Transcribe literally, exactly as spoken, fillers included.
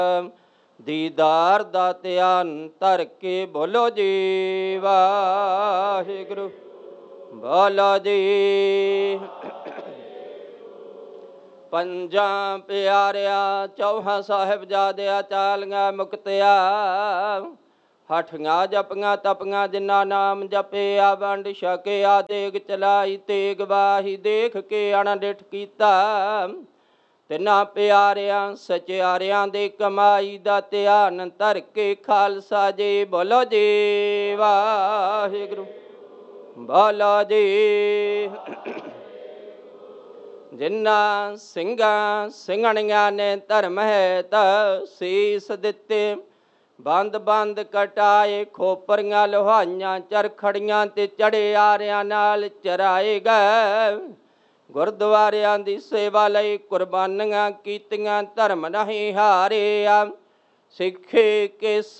ਦੀਦਾਰ ਦਾ ਧਿਆਨ ਧਰ ਕੇ ਬੋਲੋ ਜੀ ਵਾਹਿਗੁਰੂ। ਬੋਲੋ ਜੀ। ਪੰਜਾਂ ਪਿਆਰਿਆਂ ਚੌਹਾਂ ਸਾਹਿਬਜ਼ਾਦਿਆਂ ਚਾਲੀਆਂ ਮੁਕਤਿਆ ਹਠੀਆਂ ਜਪੀਆਂ ਤਪੀਆਂ ਜਿਨ੍ਹਾਂ ਨਾਮ ਜਪਿਆ ਵੰਡ ਛਕਿਆ ਦੇਗ ਚਲਾਈ ਤੇਗ ਵਾਹੀ ਦੇਖ ਕੇ ਅਣਡਿਠ ਕੀਤਾ। ਤਿੰਨਾਂ ਪਿਆਰਿਆਂ ਸਚਿਆਰਿਆਂ ਦੇ ਕਮਾਈ ਦਾ ਧਿਆਨ ਧਰ ਕੇ ਖਾਲਸਾ ਜੀ ਬੋਲੋ ਜੀ ਵਾਹਿਗੁਰੂ। ਬੋਲੋ ਜੀ। ਜਿਨ੍ਹਾਂ ਸਿੰਘਾਂ ਸਿੰਘਣੀਆਂ ਨੇ ਧਰਮ ਹੈ ਤਾਂ ਸੀਸ ਦਿੱਤੇ ਬੰਦ ਬੰਦ ਕਟਾਏ ਖੋਪਰੀਆਂ ਲੋਹਾਈਆਂ ਚਰਖੜੀਆਂ ਤੇ ਚੜੇ ਆਰਿਆਂ ਨਾਲ ਚਰਾਏ ਗਏ। ਗੁਰਦੁਆਰਿਆਂ ਦੀ ਸੇਵਾ ਲਈ ਕੁਰਬਾਨੀਆਂ ਕੀਤੀਆਂ ਧਰਮ ਨਹੀਂ ਹਾਰਿਆ। ਸਿੱਖੇ ਕੇ